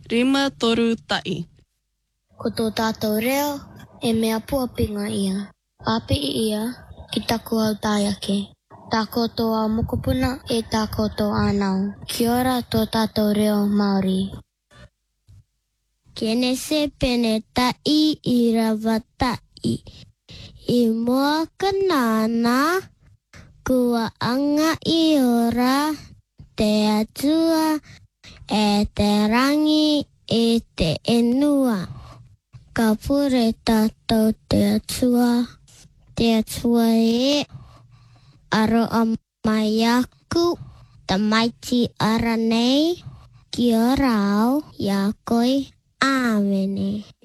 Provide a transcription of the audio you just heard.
Rima toru tai. Ko tō tātou reo, e mea puapinga ia. Api ia, ki taku au tāiake. Tā koutou mokopuna e tā koutou ānau. Kia ora tō tātou reo Māori. Kene se pene tai I rawa tai. I mua kanana, kua anga I ora, te atua, e te rangi, e te enua. Ka pure tātou te atua e aro a mai aku, ta maiti ara nei, ki ora au, ia koi, āmene.